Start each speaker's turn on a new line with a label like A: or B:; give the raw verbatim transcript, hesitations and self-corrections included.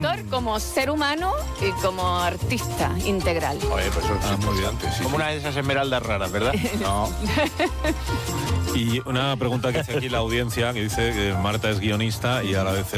A: como ser humano y como artista integral.
B: Oye, pues eso es
C: Ah, muy bien.
B: importante, sí,
C: Como
B: sí.
C: una de esas esmeraldas raras, ¿verdad?
B: No.
D: Y una pregunta que hace aquí la audiencia, que dice que Marta es guionista y a la vez